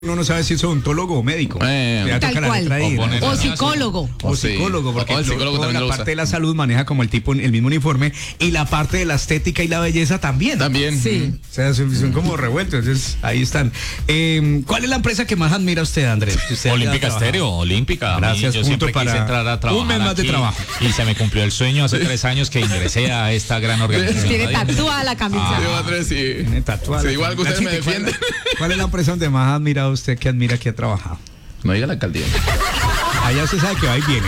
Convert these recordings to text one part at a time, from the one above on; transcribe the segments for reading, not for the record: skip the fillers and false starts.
Uno no sabe si es odontólogo o médico. Tal cual. O psicólogo. O psicólogo, porque el psicólogo toda también la lo parte usa. de la salud maneja como el mismo uniforme, y la parte de la estética y la belleza también. Sí. O sea, son como revueltos, entonces ahí están. ¿Cuál es la empresa que más admira usted, Andrés? Que usted Olímpica haya trabajado. Estéreo, Olímpica. Gracias, yo punto siempre para quise entrar a trabajar un mes más de aquí, trabajo. y se me cumplió el sueño hace 3 años que ingresé a esta gran organización. Tiene radial. tatuada la camisa. Yo, Andrés, sí. Tiene tatuada. Sí, igual que ustedes me Nachito, defienden. ¿Cuál es la empresa donde más ha admirado usted, que admira que ha trabajado? No diga la alcaldía. Allá usted sabe que va y viene.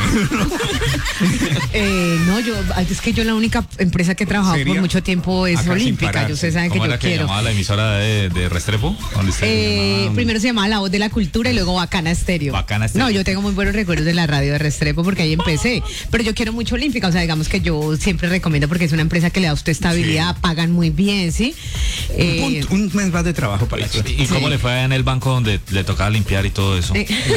No, es que yo la única empresa que he trabajado ¿Sería? por mucho tiempo es Acá sin Olímpica. parar, Yo usted sabe que ¿Cómo yo era que quiero. llamaba la emisora de Restrepo? ¿Dónde se llamaba? Primero se llamaba La Voz de la Cultura y luego Bacana Estéreo. Bacana Estéreo. No, yo tengo muy buenos recuerdos de la radio de Restrepo porque ahí empecé. Pero yo quiero mucho Olímpica. O sea, digamos que yo siempre recomiendo porque es una empresa que le da a usted estabilidad, pagan muy bien, ¿sí? Un mes más de trabajo para eso. ¿Y cómo le fue en el banco donde le tocaba limpiar y todo eso?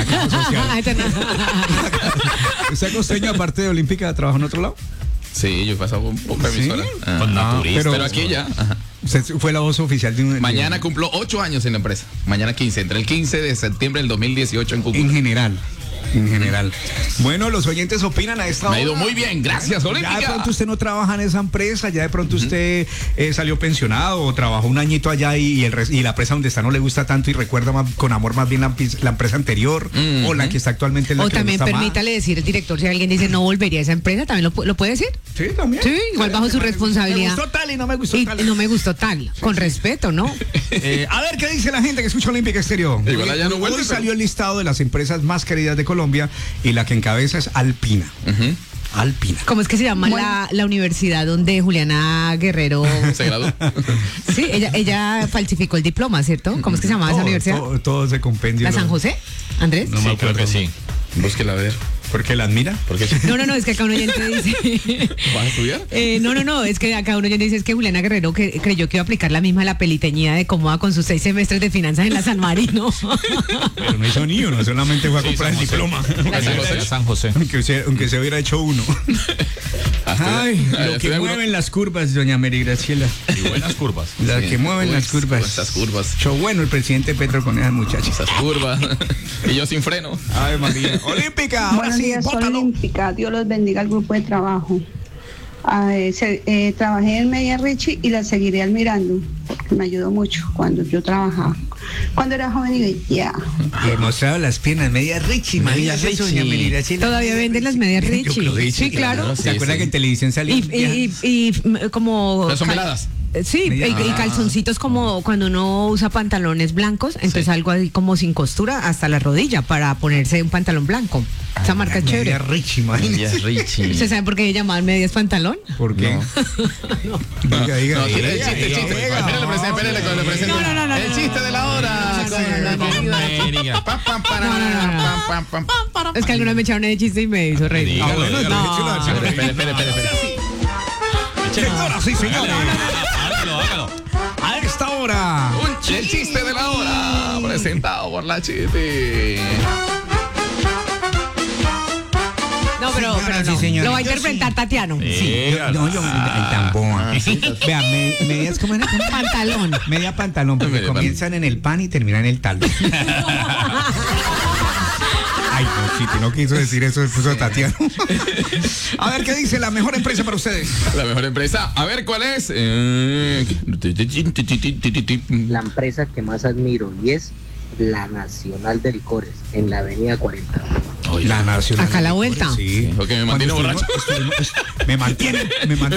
¿Usted costeño, aparte de Olímpica, trabaja en otro lado? Sí, yo he pasado un poco de emisora. Ah. Con naturista. Pero aquí ya. Ajá. Usted fue la voz oficial de un... Mañana cumplo 8 años en la empresa. Mañana 15, entre el 15 de septiembre del 2018 en Cúcuta. En general. Bueno, los oyentes opinan a esta hora. Me ha ido muy bien, gracias, Ya Olímpica. de pronto usted no trabaja en esa empresa, ya de pronto usted salió pensionado o trabajó un añito allá y la empresa donde está no le gusta tanto y recuerda con amor más bien la empresa anterior o la que está actualmente en la O que le también gusta más. permítale decir el director, si alguien dice no volvería a esa empresa, ¿también lo puede decir? Sí, también. Sí, igual bajo su responsabilidad. Me gustó tal y no me gustó Y tal. no me gustó tal, con respeto, ¿no? A ver qué dice la gente que escucha Olímpica Estéreo. Igual allá no vuelve, Hoy pero- salió el listado de las empresas más queridas de Colombia y la que encabeza es Alpina. Alpina. ¿Cómo es que se llama la universidad donde Juliana Guerrero? Se graduó. Sí, ella falsificó el diploma, ¿cierto? ¿Cómo es que se llamaba esa universidad? Todo ese compendio. ¿La San José? ¿Andrés? No me Sí, creo acuerdo. que sí. Búsquela a ver. ¿Por qué la admira? ¿Por qué? No, es que acá un oyente dice... ¿Vas a estudiar? No, es que acá un oyente dice es que Juliana Guerrero creyó que iba a aplicar la misma la peliteñía de cómo va con sus 6 semestres de finanzas en la San Marino. Pero no hizo ni uno, solamente fue a comprar el diploma. San José. Aunque se hubiera hecho uno. Ay, lo que mueven las curvas, doña Mary Graciela. Y buenas curvas. Las que mueven las curvas. Esas curvas. Show bueno el presidente Petro con esas muchachas. Esas curvas. Y yo sin freno. Ay, María. Olímpica, ahora Buenos sí, días, bótalo. Olímpica. Dios los bendiga al grupo de trabajo. Trabajé en Media Richie y la seguiré admirando porque me ayudó mucho cuando yo trabajaba. Cuando era joven y bella. Le mostraba las piernas, media Richie, Media María, Richie. doña Mary Graciela. Todavía venden las medias Yo Richie. creo que Sí, claro. ¿Se acuerda sí. que en televisión salía? Y como... Pero son veladas. Sí, y calzoncitos como cuando uno usa pantalones blancos, entonces algo así como sin costura hasta la rodilla para ponerse un pantalón blanco. Esa marca es Media chévere. Richie, imagínese. Richie. ¿Usted sabe por qué llamaban medias pantalón? ¿Por qué? Diga. No, el chiste. Espérale, cuando le presento. No. El chiste de la hora. Pam, pam, para, pam, pam, pam. Es que alguna vez me echaron ese chiste y me hizo reír. Dígalo, bueno, dígalo. Espere. Señoras y señores, Hágalo. a esta hora. El chiste de la hora. Presentado por la chiste. No, pero Señoras y no. señores, Lo va a yo interpretar Tatiano. Yo, ay, tan boba. Vea, medias como Pantalón. media pantalón, porque Media comienzan en el pan y terminan en el taldo. Ay, no, Chiti, no quiso decir eso, se puso Tatiano. A ver, ¿qué dice la mejor empresa para ustedes? La mejor empresa. A ver cuál es. La empresa que más admiro y es la Nacional de Licores en la avenida 40. La Nacional. Acá a la vuelta. Sí. Porque me mantiene Cuando borracho. me mantienen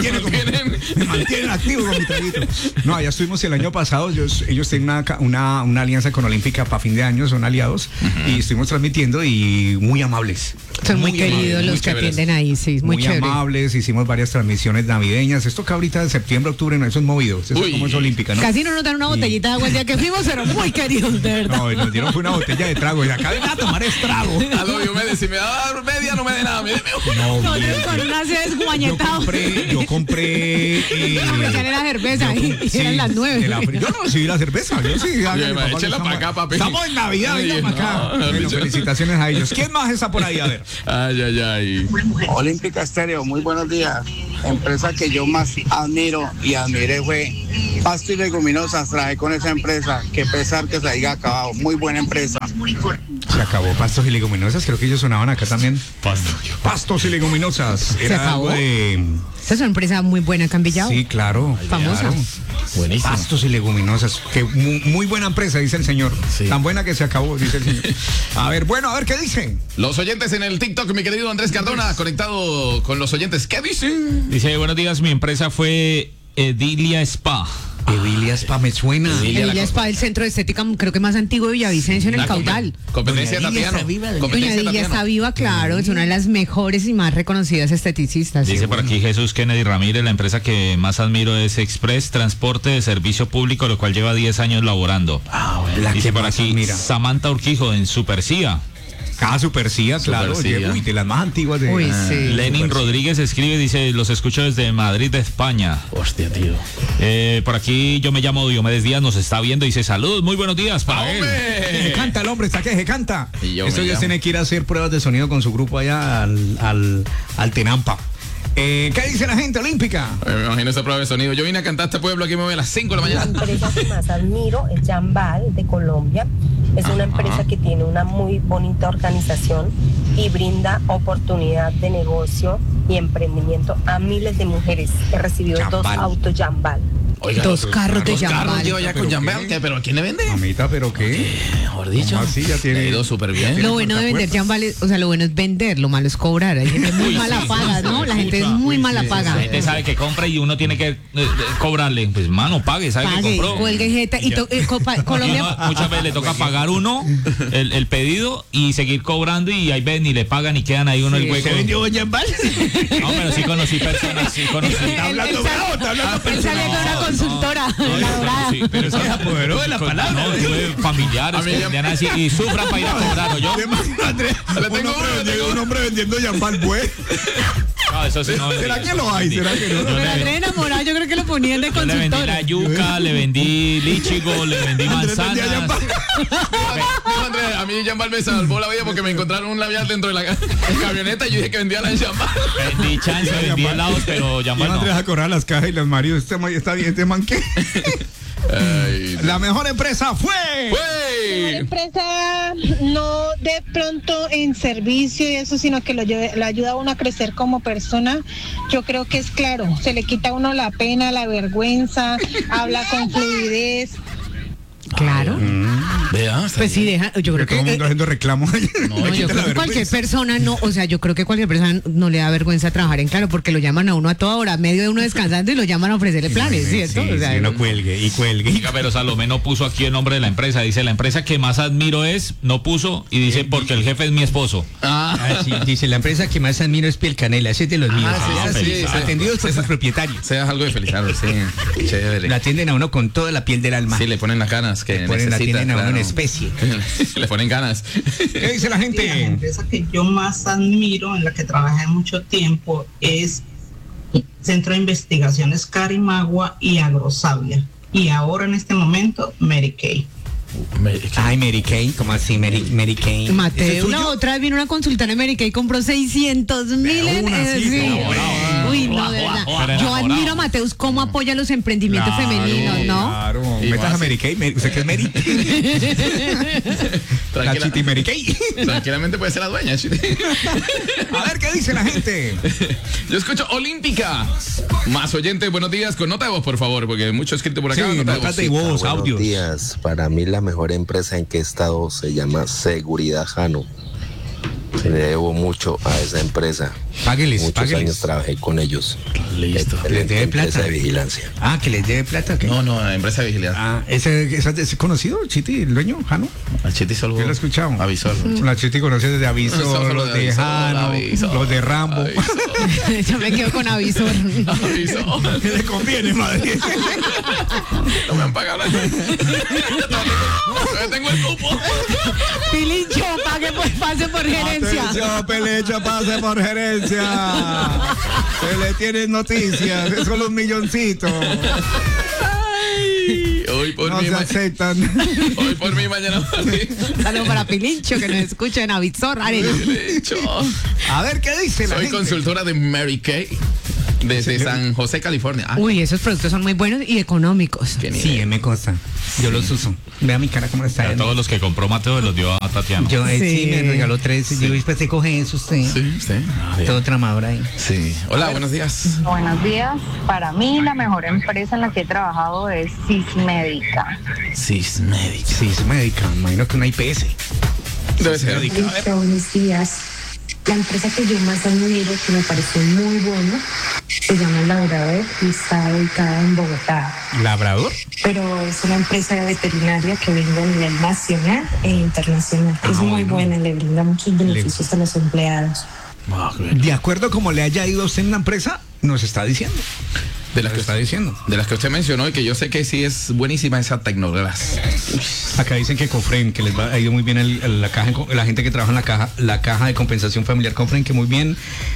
activo con mi traguito. No, allá estuvimos el año pasado. Ellos tienen una alianza con Olímpica para fin de año, son aliados. Y estuvimos transmitiendo y muy amables. Son muy amables, queridos muy los que chéveres. atienden ahí, sí, muy chévere. amables, hicimos varias transmisiones navideñas. Esto que ahorita de septiembre, octubre, no, eso es movido. Eso es Uy. como es Olímpica, ¿no? Casi no nos dan una botellita de agua el día que fuimos, pero muy queridos, de verdad. No, nos dieron fue una botella de trago y acá venga a tomar es trago. A lo Diomedes, si me da media, no me dé nada. Deme una. No, Nosotros con una sed desguañetados. yo compré Ya era cerveza y eran las 9. Yo no recibí la cerveza, yo sí. hágale, papá, que échela estamos- para acá, papi. Estamos en Navidad, Ay, venga para acá. no, Bueno, bicho. felicitaciones a ellos. ¿Quién más está por ahí? A ver. Ay. Olímpica Estéreo, muy buenos días. Empresa que yo más admiro y admiré fue Pasto y leguminosas traje con esa empresa. Qué pesar que se haya acabado. Muy buena empresa. Se acabó Pastos y Leguminosas, creo que ellos sonaban acá también. Pastos y Leguminosas. ¿Se acabó? Esa es una empresa muy buena acá en Villavo. Sí, claro. Famosa. Claro. Buenísimo. Pastos y Leguminosas. Que muy buena empresa, dice el señor. Sí. Tan buena que se acabó, dice el señor. A ver, ¿qué dicen? Los oyentes en el TikTok, mi querido Andrés Cardona, conectado con los oyentes. ¿Qué dicen? Dice, buenos días, mi empresa fue Edilia Spa. Edilia Spa me suena. Edilia Spa, el centro de estética, creo que más antiguo de Villavicencio, en el Caudal. Competencia Doña Edilia Tatiano. está viva, Doña Edilia está viva, claro, es una de las mejores y más reconocidas esteticistas. Dice por aquí Jesús Kennedy Ramírez, la empresa que más admiro es Express Transporte de Servicio Público, lo cual lleva 10 años laborando. La Dice que por más aquí admira. Samantha Urquijo en Supercía. Supercía, claro. Supercía. Uy, de las más antiguas de. Uy, sí. Lenin Supercía. Rodríguez escribe, dice, los escucho desde Madrid, de España. Hostia, tío. Por aquí yo me llamo Diomedes Díaz, nos está viendo, dice, saludos, muy buenos días para él. Se canta el hombre, está que se canta. Y yo Esto me ya llamo. tiene que ir a hacer pruebas de sonido con su grupo allá al Tenampa. ¿Qué dice la gente olímpica? Me imagino esa prueba de sonido. Yo vine a cantar a este pueblo aquí me voy a las 5 de la La mañana. empresa que más admiro es Jambal de Colombia. Es una empresa que tiene una muy bonita organización y brinda oportunidad de negocio y emprendimiento a miles de mujeres. He recibido Jambal. 2 autos Jambal. Oiga, Dos carros de dos carros Jambal. lleva ya con ¿Pero Jambal. qué? ¿Qué? ¿Pero a quién le vende? Mamita, ¿pero qué? Mejor dicho. ¿Cómo así? Ya tiene- Le ha ido súper bien. Lo bueno de vender jambales, o sea, lo bueno es vender, lo malo es cobrar. Hay gente muy Uy, mala sí, paga, sí, ¿no? sí, La gente es escucha. muy Uy, mala sí, paga. La gente sabe que compra y uno tiene que cobrarle. Pues, mano, pague, sabe que Pague, compró. cuelgue jeta. Y Colombia. Muchas veces le toca pagar uno el pedido y seguir cobrando y ahí ven y le pagan y quedan ahí uno el hueco. buen Jambal? No, pero sí conocí personas, sí conocí. hablando bravo, está hablando Él sale con una consultora. No, la dorada. sí, pero Se apoderó de la palabra. No, tuve familiares A mí que ya- vendían así y sufran para ir a cobrar, ¿o yo? Un hombre vendiendo Jambal, pues. No, eso sí no. ¿Será que lo hay? ¿Será que no? Yo Pero le- Andrés enamorado, yo creo que lo ponían de Yo le vendí consultora. la yuca, le vendí lichigo, le vendí Andrés vendía manzanas. Jambal. No, Andrés, a mí Jambal me salvó la vida porque me encontraron un labial dentro de la camioneta y yo dije que vendía la Jambal. Vendí chance, vendí helados, pero Iba Jambal Andrés no. a correr las cajas y los maridos. Está bien, este man qué. Ay, La mejor empresa fue. ¡Wey! Empresa no de pronto en servicio y eso, sino que lo ayuda a uno a crecer como persona. Yo creo que es claro, se le quita a uno la pena, la vergüenza, habla con fluidez. Claro. Vea, está Pues sí, deja, yo creo Todo el que. mundo haciendo reclamos. No, yo creo que cualquier persona no, o sea, yo creo que cualquier persona no le da vergüenza trabajar en Claro, porque lo llaman a uno a toda hora, medio de uno descansando y lo llaman a ofrecerle planes, ¿cierto? Sí, O sea, sí, no cuelgue y cuelgue. Oiga, pero Salomé no puso aquí el nombre de la empresa. Dice, la empresa que más admiro es, no puso, y dice, porque el jefe es mi esposo. Sí, dice, la empresa que más admiro es Piel Canela, ese es de los míos. sí, sí, sí. Atendidos por sus propietarios. Seas algo de Felizardo, sí. Chévere. La atienden a uno con toda la piel del alma. Sí, le ponen las ganas que La necesita. atienden a uno en claro. especie. Le ponen ganas. ¿Qué dice la gente? empresa que yo más admiro, en la que trabajé mucho tiempo, es Centro de Investigaciones Carimagua y Agrosavia. Y ahora en este momento, Mary Kay. Ay, Mary Kay, ¿cómo así? Mary Kay. ¿Ese es Mateo, suyo? la otra vez vino una consultora en América y compró 600,000 en Una, sí, sí. bravo. Uy, no, de verdad. Yo admiro a Mateus cómo apoya los emprendimientos femeninos, ¿no? Claro, Y metas más a Mary Kay. ¿Usted qué es Mary? La Tranquila- Chiti Mary Kay. Tranquilamente puede ser la dueña. Chiti. A ver, ¿qué dice la gente? Yo escucho Olímpica. Más oyentes, buenos días. Con nota de voz, por favor, porque mucho escrito por acá. Sí, notas de voz, Buenos audios. días. Para mí la mejor empresa en que he estado se llama Seguridad Jano. Le debo mucho a esa empresa. Págueles, Muchos págueles. años trabajé con ellos. Listo. Excelente ¿Les debe empresa plata? de vigilancia. Ah, que les debe plata. ¿qué? No, no, empresa de vigilancia. Ah, ¿ese es conocido, Chiti, el dueño, Jano? A Chiti solo. ¿Quién lo ha escuchado? Avisó. La Chiti conoce desde Aviso, Solo los de Avisor, Jano, Avisor, los de Rambo. Avisor. Yo me quedo con avisor. Avisó. ¿Qué le conviene, madre? No me han pagado la Todavía tengo el cupo. Pilincho, pase por gerencia. Atención, Pelecha, pase por gerencia. Se le tienen noticias, esos son los milloncitos. Ay, hoy por No mí, se aceptan. hoy por mí, mañana por ti. Saludos para Pilincho, que nos escucha en Avisor. Dicho. A ver, ¿qué dice la Soy gente? consultora de Mary Kay. Desde San José, California. Uy, esos productos son muy buenos y económicos. Sí, me consta. Yo los uso. Vea mi cara cómo está. A todos los que compró Mateo los dio a Tatiana. Yo sí me regaló 3. Sí. Yo después te coge eso usted. Sí. Todo tramador ahí. Sí. Hola, buenos días. Buenos días. Para mí la mejor empresa en la que he trabajado es Sismédica. Sismédica, imagino que una IPS. Debe ser. Listo, buenos días. La empresa que yo más admiro, que me pareció muy buena, se llama Labrador y está ubicada en Bogotá. ¿Labrador? Pero es una empresa veterinaria que vende a nivel nacional e internacional. Es muy buena, le brinda muchos beneficios a los empleados. De acuerdo como le haya ido a usted en la empresa, nos está diciendo. De las que usted mencionó y que yo sé que sí es buenísima esa Tecnoglass. Acá dicen que Cofren, que les ha ido muy bien la gente que trabaja en la caja de compensación familiar Cofren, que muy bien.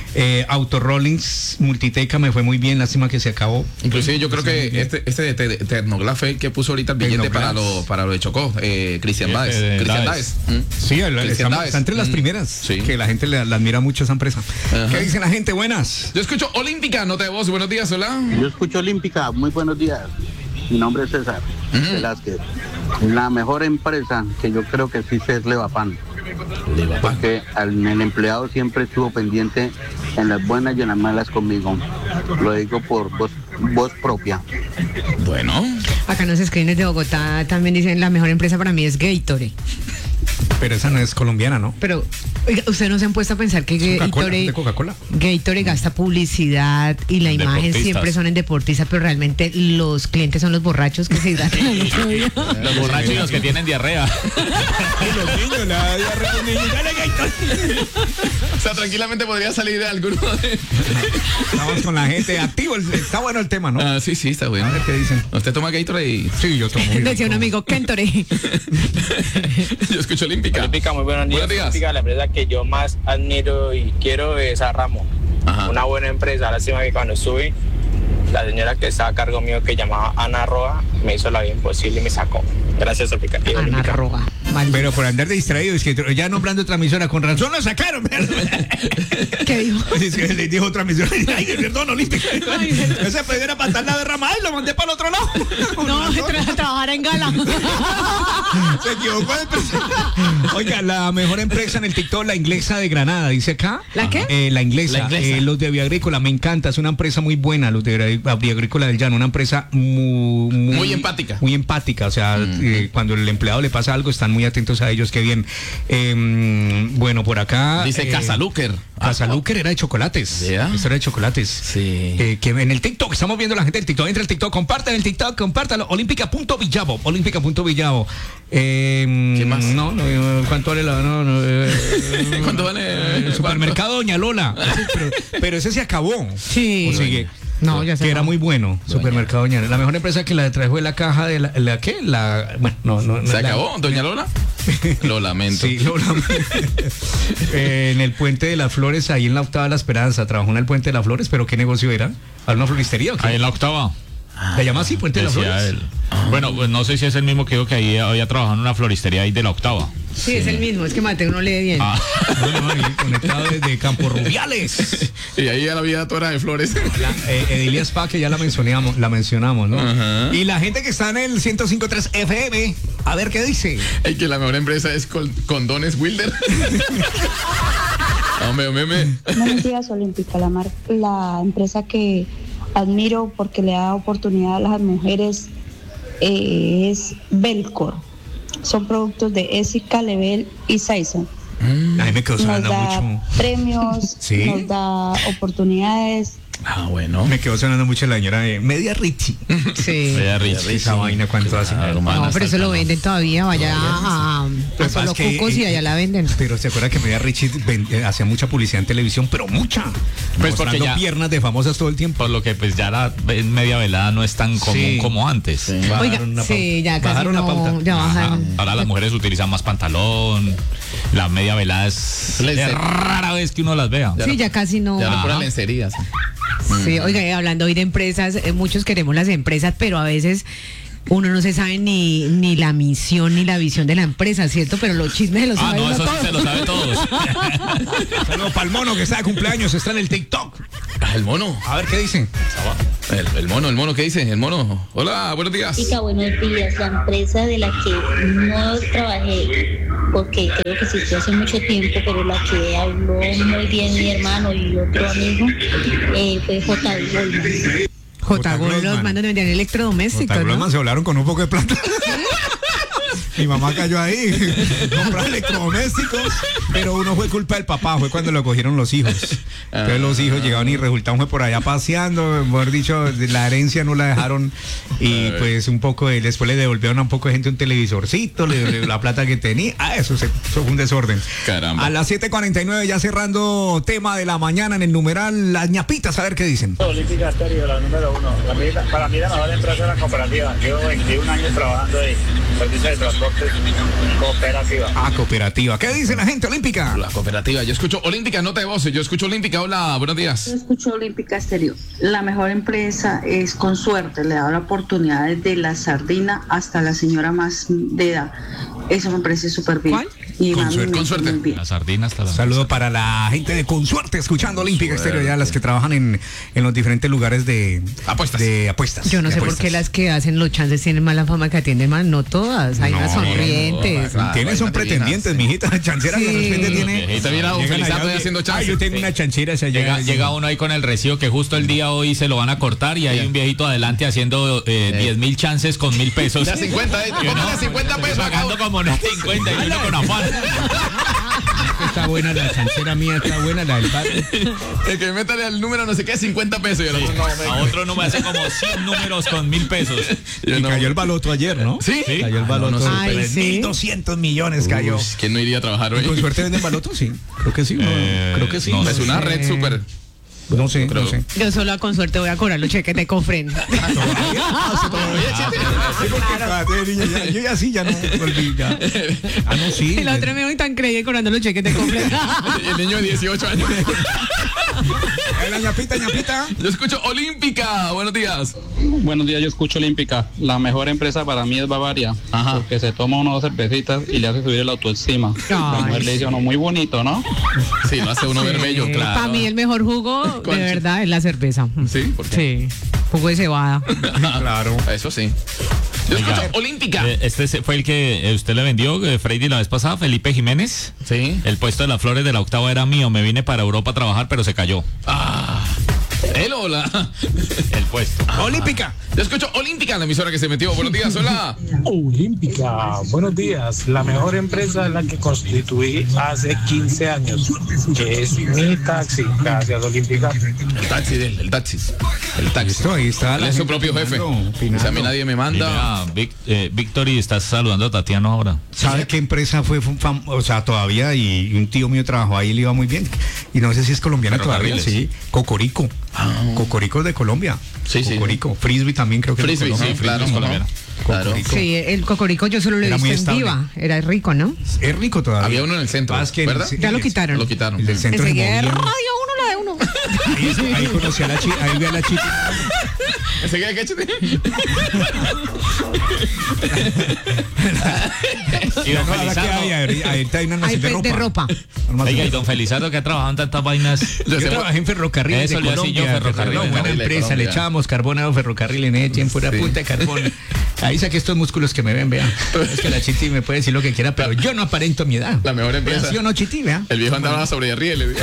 Autorollings Multiteca me fue muy bien, lástima que se acabó. Inclusive yo creo que este de Tecnoglass fue el que puso ahorita el billete para lo de Chocó, Cristian Báez. Cristian Báez. Sí, está entre las primeras, que la gente la admira mucho esa empresa. ¿Qué dice la gente? Buenas. Yo escucho Olímpica, nota de voz, buenos días, hola. Yo escucho Olímpica, muy buenos días. Mi nombre es César Velázquez. La mejor empresa que yo creo que sí es Levapan. Porque el empleado siempre estuvo pendiente en las buenas y en las malas conmigo. Lo digo por voz propia. Bueno. Acá nos escriben desde Bogotá, también dicen la mejor empresa para mí es Gatorade. Pero esa no es colombiana, ¿no? Pero, oiga, ¿usted no se han puesto a pensar que Coca-Cola gasta publicidad y la imagen siempre son en deportistas, pero realmente los clientes son los borrachos que se hidratan al otro día? Los borrachos y los que tienen diarrea. Y los niños, la diarrea de los niños. Dale, Gatorade. O sea, tranquilamente podría salir de alguno de... Estamos con la gente activo, está bueno el tema, ¿no? Sí, está bueno. A ver qué dicen. ¿Usted toma Gatorade? Sí, yo tomo. Decía un amigo, Gatorade. Yo escucho Olímpica. Olímpica, muy buenos días. Olímpica, la empresa que yo más admiro y quiero es a Ramo. Una buena empresa. Lástima que cuando estuve, la señora que estaba a cargo mío, que llamaba Ana Roa, me hizo la vida imposible y me sacó. Gracias, Olímpica. Ana Roa. Pero por andar de distraído, es que ya nombrando transmisora con razón lo sacaron. ¿Qué dijo? Es que le dijo transmisora. Ay, perdón, Olímpica. Ese pedido era para estar la derramada y lo mandé para el otro lado. No, trabajar en gala. Se equivocó de persona. Oiga, la mejor empresa en el TikTok, la Inglesa de Granada, dice acá. ¿La qué? La Inglesa. Los de Viagrícola, me encanta, es una empresa muy buena, los de Viagrícola del Llano, una empresa muy empática. Muy empática, o sea, cuando el empleado le pasa algo, están muy atentos a ellos, qué bien. Bueno, por acá. Dice Casalúquer. Casalúquer era de chocolates. Esto era de chocolates. Sí. Que en el TikTok, estamos viendo la gente del TikTok. Entra el TikTok, compartan el TikTok, compártalo. Olímpica.villavo. Olímpica.villavo. ¿Qué más? No, ¿cuánto vale la? ¿Cuánto vale? El supermercado Doña Lola. Pero ese se acabó. Sí. O sigue. No, ya se que era muy bueno, Supermercado Doña Lola. La mejor empresa que la trajo de la caja de la ¿qué? Bueno, no. ¿Se acabó, Doña Lola? Lo lamento. Sí, lo lamento. En el Puente de las Flores, ahí en la Octava de la Esperanza, trabajó en el Puente de las Flores, pero ¿qué negocio era? ¿A una floristería o qué? Ahí en la Octava. ¿Se llama así, Puente de las Flores? Bueno, pues no sé si es el mismo que dijo que ahí había trabajado en una floristería ahí de la Octava. Sí, es el mismo, es que Mateo no lee bien. Bueno, ahí conectado desde Campos Rubiales. Y ahí ya la vida toda era de flores. Edilia Spa, que ya la mencionamos, ¿no? Y la gente que está en el 105.3 FM, a ver qué dice. Es que la mejor empresa es Condones Wilder. Buenos días, Olímpica, la empresa que admiro porque le da oportunidad a las mujeres es Belcor. Son productos de Ésica, Level y Saison. A mí me quedó sonando nos da mucho. Premios, ¿Sí? Nos da oportunidades. Bueno. Me quedó sonando mucho la señora de Media Richie. Sí. Media Richie. Esa vaina, ¿cuánto hace? No, pero eso lo venden todavía. Vaya a Solo Cucos y allá la venden. Pero se acuerda que Media Richie hacía mucha publicidad en televisión, pero mucha. Pues porque ya piernas de famosas todo el tiempo. Por lo que pues ya la media velada no es tan común como antes. Sí. Oiga, sí, ya casi bajaron la pauta. Ya bajaron. Ahora las mujeres utilizan más pantalón. La media velada es rara vez que uno las vea. Sí, ya casi no. Ya no pura lencería. Sí, oiga, hablando hoy de empresas, muchos queremos las empresas, pero a veces uno no se sabe ni la misión ni la visión de la empresa, ¿cierto? Pero los chismes se los sabe eso uno sí se lo sabe todos. Saludos para el mono que está de cumpleaños, está en el TikTok. El mono. A ver, ¿qué dicen? El mono, ¿qué dice? El mono. Hola, buenos días. Chica, buenos días. La empresa de la que no trabajé, porque creo que sí fue hace mucho tiempo, pero la que habló muy bien mi hermano y otro amigo, fue J. Goldman. J. Goldman, donde vendían electrodomésticos, J. Goldman ¿no? se hablaron con un poco de plata. Mi mamá cayó ahí, compró electrodomésticos, pero uno fue culpa del papá, fue cuando lo cogieron los hijos. Entonces los hijos llegaron y resultaron fue por allá paseando, mejor dicho, la herencia no la dejaron y pues un poco, después le devolvieron a un poco de gente un televisorcito, la plata que tenía, eso fue un desorden. Caramba. A las 7:49 ya cerrando tema de la mañana en el numeral, las ñapitas, a ver qué dicen. Olímpica Estéreo, la número 1. Para mí la mejor empresa es la cooperativa. Llevo 21 años trabajando en servicio de transporte cooperativa. Cooperativa. ¿Qué dice la gente olímpica? La cooperativa. Yo escucho Olímpica, nota de voz. Yo escucho Olímpica. Hola, buenos días. Yo escucho Olímpica Estéreo. La mejor empresa es Con Suerte. Le da la oportunidad desde la sardina hasta la señora más de edad. Eso me parece súper bien. ¿Cuál? Y Con suerte. La sardina hasta la... Saludo para la gente de Con Suerte escuchando Olímpica Estéreo, ya las que trabajan en los diferentes lugares de apuestas. Yo no sé por qué las que hacen los chances tienen mala fama que atienden mal, no todas, hay unas sonrientes. Tienen son pretendientes, mijita, chanchera que de repente tiene. Viejita viene Felizardo haciendo chances. Yo tengo una chanchera, llega uno ahí con el recibo que justo el día hoy se lo van a cortar y hay un viejito adelante haciendo 10,000 chances con 1,000 pesos. Ya 50, póngale 50 pesos. Pagando como una 50 y uno con afán. Está buena la chanchera mía, está buena la del padre. El que métale al número no sé qué, 50 pesos. A otro no me hace como 100 números con 1,000 pesos. Y cayó el baloto ayer, ¿no? Sí. Cayó el baloto. Ay, sí. 1.200 millones cayó. ¿Quién no iría a trabajar hoy? ¿Con suerte venden baloto? Sí. Creo que sí. Creo que sí. No, es una red súper. No sé. Yo solo con suerte voy a cobrar los cheques de Cofren. Yo ya sí, ya no volví. No, sí. El otro me voy tan creído cobrando los cheques de Cofren. El niño de 18 años. La ñapita. Yo escucho Olímpica. Buenos días. Buenos días, yo escucho Olímpica. La mejor empresa para mí es Bavaria. Ajá. Porque se toma uno 2 cervecitas y le hace subir la autoestima. La mujer le dice a uno muy bonito, ¿no? Sí, lo hace uno ver bello, claro. Para mí el mejor jugo, de verdad, es la cerveza. ¿Sí? ¿Por qué? Sí. Jugo de cebada. Claro. Eso sí. Yo escucho Olímpica. Este fue el que usted le vendió, Freddy, la vez pasada, Felipe Jiménez. Sí. El puesto de las flores de la octava era mío. Me vine para Europa a trabajar, pero se cayó. ¿Él o la? El puesto. Olímpica. Yo escucho Olímpica, la emisora que se metió. Buenos días, hola. Olímpica, buenos días. La mejor empresa es la que constituí hace 15 años, que es mi taxi. Gracias, Olímpica. El taxi. Ahí está. Él es su propio jefe. Dice, a mí nadie me manda. Victory, estás saludando a Tatiana ahora. ¿Sabe qué empresa fue o sea, todavía? Y un tío mío trabajó ahí y le iba muy bien. Y no sé si es colombiana todavía. Sí. Cocorico. Cocorico es de Colombia. Sí, Cocorico. Frisbee también creo que Frisbee, es de sí, claro, es colombiano. Claro. Sí, el cocorico yo solo lo he visto en Viva. Era rico, ¿no? Es rico todavía. Había uno en el centro, ¿verdad? Ya lo quitaron. Lo quitaron. El del centro Enseguida radio uno, la de uno. Ahí conocí a la chica, ahí vi a la chica. ¿Enseguida qué chiste? Y don Felizardo. Ahí está una almacén de ropa. Oiga, y don Felizardo que ha trabajado en tantas vainas. Yo trabajé en ferrocarriles de Colombia. Ferrocarril. Buena empresa, le echábamos carbón a los ferrocarriles en ese tiempo, era punta de carbón. Ahí saqué estos músculos que me ven, vean. Es que la Chiti me puede decir lo que quiera, pero yo no aparento mi edad. La mejor empresa. ¿Sí o no, Chiti, vea? El viejo andaba sobre rieles.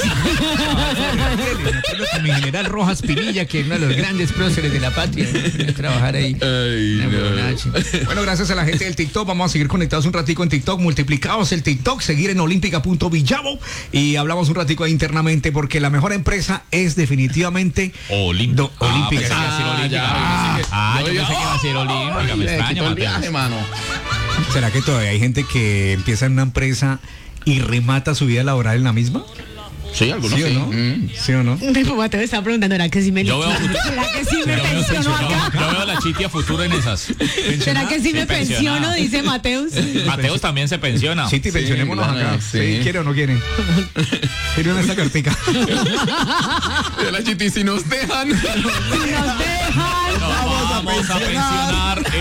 Con mi general Rojas Pinilla, que es uno de los grandes próceres de la patria. Trabajar ahí. Bueno, gracias a la gente del TikTok. Vamos a seguir conectados un ratico en TikTok, multiplicados el TikTok, seguir en olímpica.villavo y hablamos un ratico ahí internamente porque la mejor empresa es definitivamente Olímpica. Yo pensé que iba a ser Olímpica. Me extraña, el viaje, mano. ¿Será que todavía hay gente que empieza en una empresa y remata su vida laboral en la misma? Sí, algunos sí. ¿Sí o no? ¿Sí o no? Mateo estaba preguntando, ¿será que sí me pensionó acá? Yo veo la Chiti a futuro en esas. ¿Será que sí me pensiono? Dice Mateus. Mateus también se pensiona. Chiti, pensionémonos acá. Sí. ¿Quiere o no quiere? ¿Quiere esta cartica? La Chiti, si nos dejan. Si nos dejan. Vamos a pensionar.